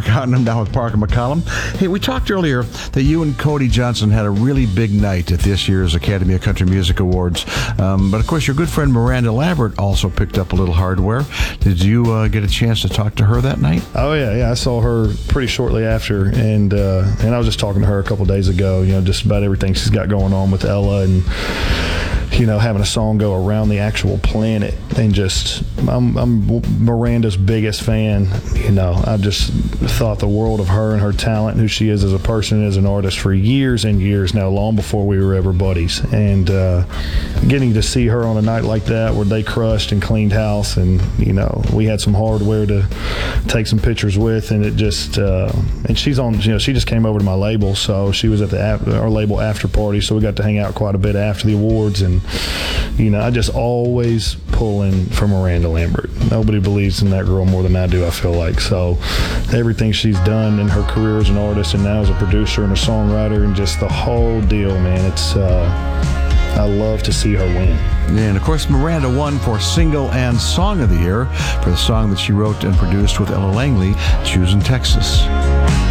Mark Houghton. I'm down with Parker McCollum. Hey, we talked earlier that you and Cody Johnson had a really big night at this year's Academy of Country Music Awards. But of course, your good friend Miranda Lambert also picked up a little hardware. Did you get a chance to talk to her that night? Oh yeah. I saw her pretty shortly after, and I was just talking to her a couple days ago. Just about everything she's got going on with Ella, and having a song go around the actual planet, and I'm Miranda's biggest fan. I just thought the world of her and her talent, who she is as a person and as an artist for years and years now, long before we were ever buddies. And getting to see her on a night like that where they crushed and cleaned house, and we had some hardware to take some pictures with, and it just and she's on, she just came over to my label, so she was at our label after party, so we got to hang out quite a bit after the awards. And I just always pull in for Miranda Lambert. Nobody believes in that girl more than I do, I feel like. So everything she's done in her career as an artist and now as a producer and a songwriter, and just the whole deal, man, it's I love to see her win. And of course, Miranda won for Single and Song of the Year for the song that she wrote and produced with Ella Langley, Choosing Texas.